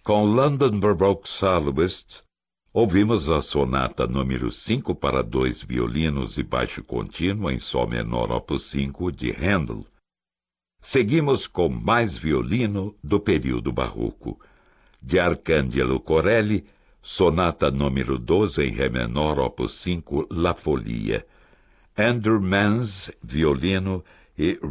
Com London Baroque Soloist, ouvimos a sonata número 5 para 2 violinos e baixo contínuo em Sol menor opus 5 de Handel. Seguimos com mais violino do período barroco, de Arcangelo Corelli, sonata número 12 em Ré menor opus 5 La Folia. Andrew Mans, violino, e